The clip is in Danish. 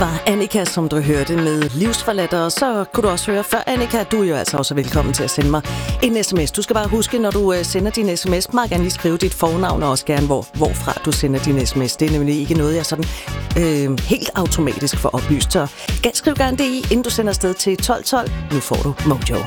var Annika, som du hørte med Livsforladt, og så kunne du også høre før Annika, du er jo altså også velkommen til at sende mig en sms. Du skal bare huske, når du sender din sms, meget gerne lige skrive dit fornavn og også gerne, hvorfra du sender din sms. Det er nemlig ikke noget, jeg sådan helt automatisk får oplyst. Så skriv gerne det i, inden du sender afsted til 1212. Nu får du Mojo.